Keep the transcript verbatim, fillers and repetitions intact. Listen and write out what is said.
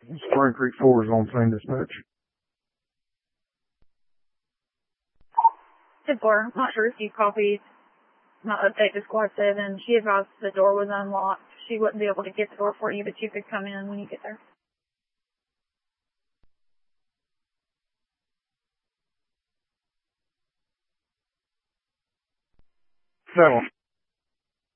Spring Creek four is on scene dispatch. ten four, I'm not sure if you copied my update to Squad seven. She advised the door was unlocked. She wouldn't be able to get the door for you, but you could come in when you get there. Settle.